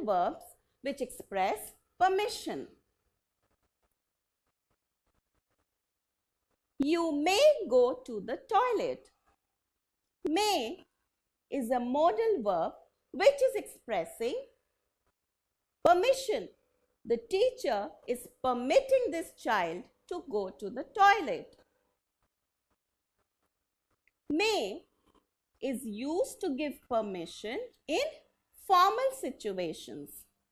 verbs which express permission. You may go to the toilet. May is a modal verb which is expressing permission. The teacher is permitting this child to go to the toilet. May is used to give permission in formal situations.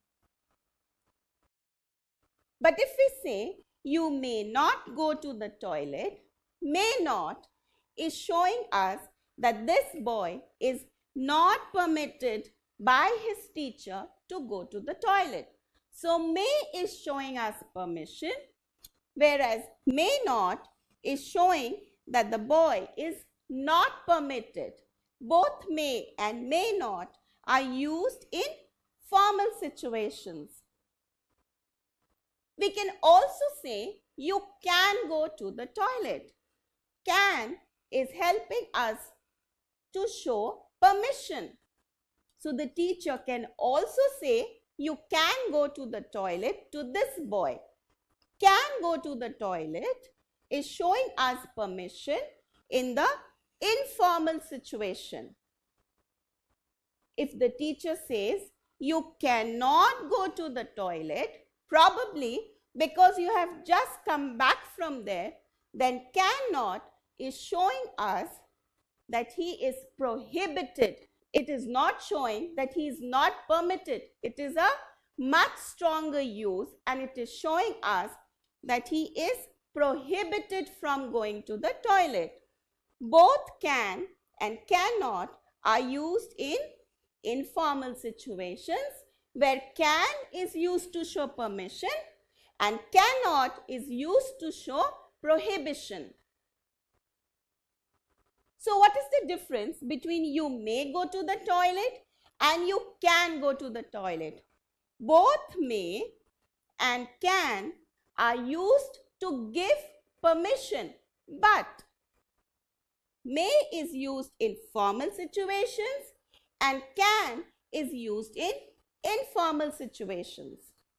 But if we say you may not go to the toilet, may not is showing us that this boy is not permitted by his teacher to go to the toilet. So may is showing us permission, whereas may not is showing that the boy is not permitted. Both may and may not are used in formal situations. We can also say you can go to the toilet. Can is helping us to show permission. So the teacher can also say you can go to the toilet to this boy. Can go to the toilet is showing us permission in the informal situation. If the teacher says you cannot go to the toilet, probably because you have just come back from there, then cannot is showing us that he is prohibited. It is not showing that he is not permitted. It is a much stronger use, and it is showing us that he is prohibited from going to the toilet. Both can and cannot are used in informal situations, where can is used to show permission and cannot is used to show prohibition. So what is the difference between you may go to the toilet and you can go to the toilet? Both may and can are used to give permission, but may is used in formal situations and can is used in informal situations.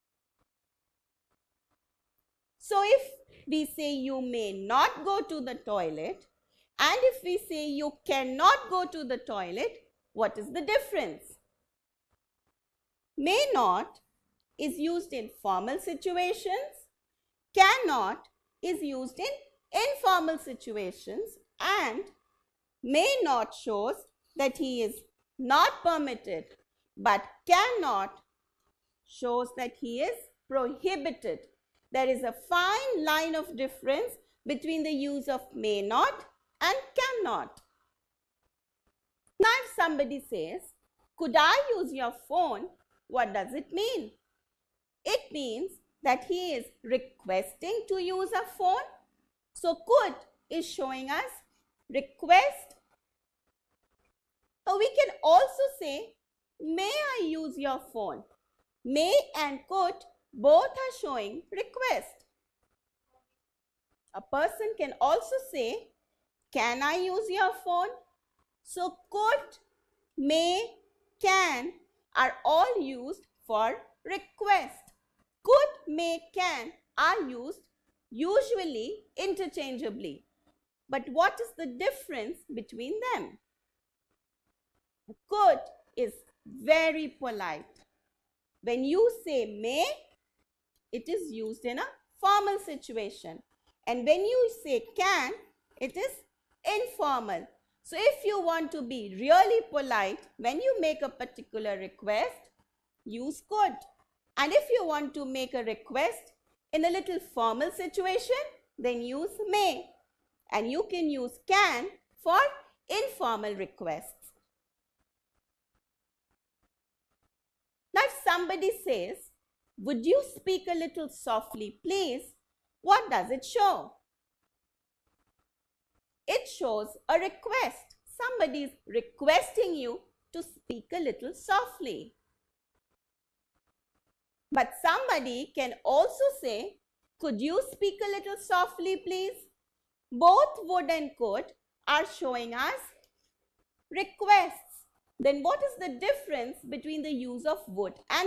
So if we say you may not go to the toilet and if we say you cannot go to the toilet, what is the difference? May not is used in formal situations, cannot is used in informal situations, and may not shows that he is not permitted, but cannot shows that he is prohibited. There is a fine line of difference between the use of may not and cannot. Now if somebody says, could I use your phone? What does it mean? It means that he is requesting to use a phone. So could is showing us request. Or we can also say, may I use your phone? May and could both are showing request. A person can also say, can I use your phone? So could, may, can are all used for request. Could, may, can are used usually interchangeably. But what is the difference between them? Could is very polite. When you say may, it is used in a formal situation. And when you say can, it is informal. So if you want to be really polite, when you make a particular request, use could. And if you want to make a request in a little formal situation, then use may. And you can use can for informal requests. Now if somebody says, would you speak a little softly, please? What does it show? It shows a request. Somebody is requesting you to speak a little softly. But somebody can also say, could you speak a little softly, please? Both would and could are showing us requests. Then what is the difference between the use of would and